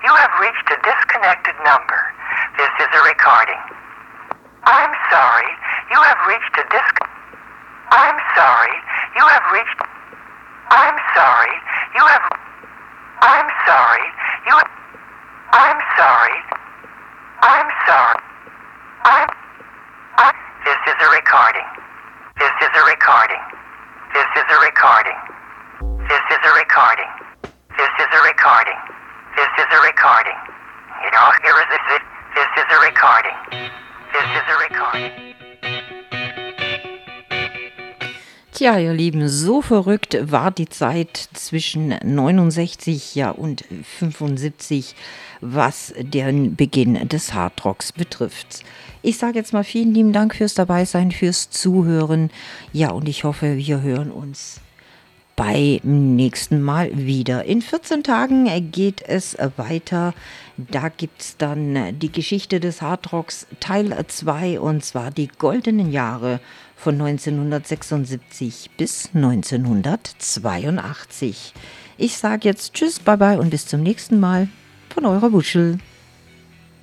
You have reached a disconnected number. This is a recording. I'm sorry, you have reached a I'm sorry, you have reached... I'm sorry, you have... I'm sorry, you have... I'm sorry. I'm sorry. This is a recording. This is a recording. This is a recording. This is a recording. This is a recording. This is a recording. You know, here is it. This is a recording. This is a recording. Tja, ihr Lieben, so verrückt war die Zeit zwischen 69 und 75, was den Beginn des Hardrocks betrifft. Ich sage jetzt mal vielen lieben Dank fürs Dabeisein, fürs Zuhören. Ja, und ich hoffe, wir hören uns beim nächsten Mal wieder. In 14 Tagen geht es weiter. Da gibt es dann die Geschichte des Hardrocks Teil 2, und zwar die goldenen Jahre von 1976 bis 1982. Ich sage jetzt Tschüss, Bye Bye und bis zum nächsten Mal von eurer Wuschel.